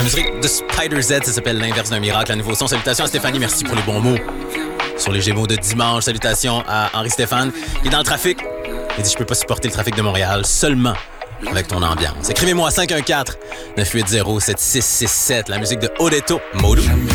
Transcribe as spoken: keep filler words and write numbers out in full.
La musique de Spider Z, ça s'appelle L'inverse d'un miracle. Un nouveau son. Salutations à Stéphanie, merci pour les bons mots. Sur les Gémeaux de dimanche, salutations à Henri-Stéphane. Il est dans le trafic. Il dit, je peux pas supporter le trafic de Montréal seulement avec ton ambiance. Écrivez-moi à cinq un quatre, neuf huit zéro, sept six six sept. La musique de Odetto Modu.